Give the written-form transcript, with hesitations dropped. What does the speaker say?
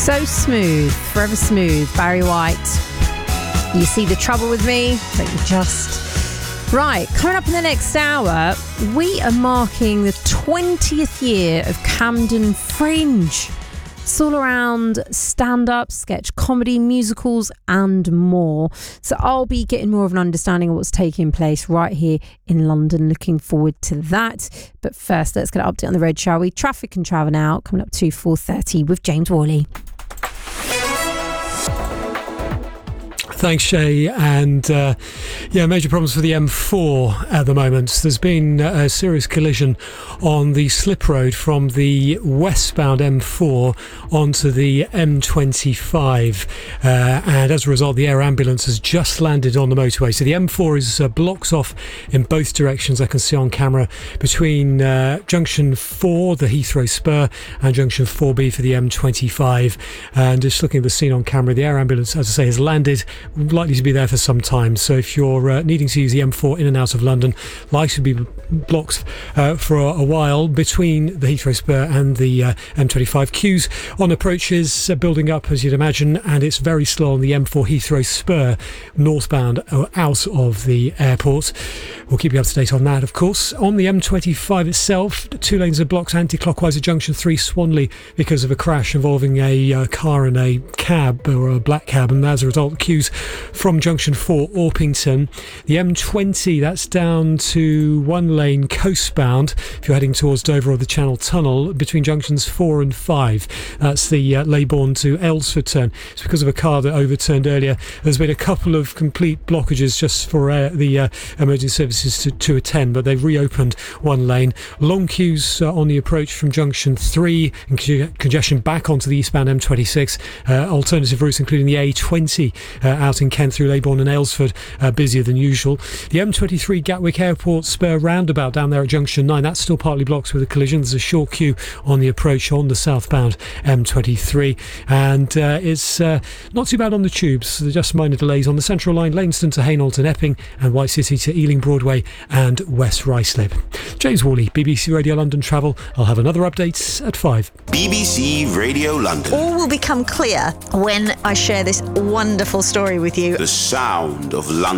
So smooth, forever smooth, Barry White. You see the trouble with me, but you just... Right, coming up in the next hour, we are marking the 20th year of Camden Fringe. It's all around stand-up, sketch comedy, musicals and more. So I'll be getting more of an understanding of what's taking place right here in London. Looking forward to that. But first, let's get an update on the road, shall we? Traffic and travel now, coming up to 4:30 with James Worley. Thanks, Shay. And major problems for the M4 at the moment. There's been a serious collision on the slip road from the westbound M4 onto the M25. And as a result, the air ambulance has just landed on the motorway. So the M4 is blocks off in both directions. I can see on camera between Junction 4, the Heathrow Spur, and Junction 4B for the M25. And just looking at the scene on camera, the air ambulance, as I say, has landed, likely to be there for some time. So if you're needing to use the M4 in and out of London, likely to be blocked for a while between the Heathrow Spur and the M25. Queues on approaches building up, as you'd imagine, and it's very slow on the M4 Heathrow Spur northbound out of the airport. We'll keep you up to date on that, of course. On the M25 itself, 2 lanes are blocked anti-clockwise at Junction 3 Swanley because of a crash involving a car and a cab, or a black cab, and as a result, queues from Junction 4 Orpington. The M20, that's down to 1 lane coastbound if you're heading towards Dover or the Channel Tunnel between Junctions 4 and 5. That's the Leybourne to Aylesford turn. It's because of a car that overturned earlier. There's been a couple of complete blockages just for the emergency services to attend, but they've reopened 1 lane. Long queues on the approach from Junction 3 and congestion back onto the eastbound M26. Alternative routes including the A20 out in Kent through Leybourne and Aylesford, busier than usual. The M23 Gatwick Airport Spur roundabout down there at Junction 9, that's still partly blocked with a collision. There's a short queue on the approach on the southbound M23, and it's not too bad on the tubes. There's just minor delays on the Central Line, Lainston to Hainault and Epping, and White City to Ealing Broadway and West Ruislip. James Worley, BBC Radio London Travel. I'll have another update at 5. BBC Radio London. All will become clear when I share this wonderful story with you. The sound of London.